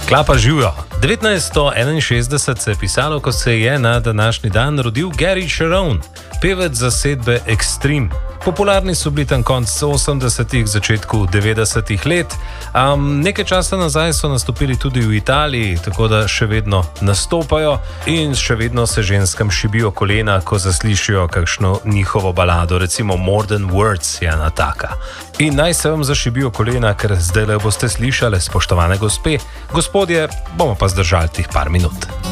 Klapa živijo. 1961 se je pisalo, ko se je na današnji dan rodil Gary Cherone, pevec zasedbe Extreme. Popularni so bili tam konec 80-ih, začetku 90-ih let. Nekaj časa nazaj so nastopili tudi v Italiji, tako da še vedno nastopajo in še vedno se ženskam šibijo kolena, ko zaslišijo kakšno njihovo balado, recimo More Than Words je ena taka. In naj se vam zašibijo kolena, ker zdaj le boste slišali, spoštovane gospe. Gospodje, bomo pa zdržali tih par minut.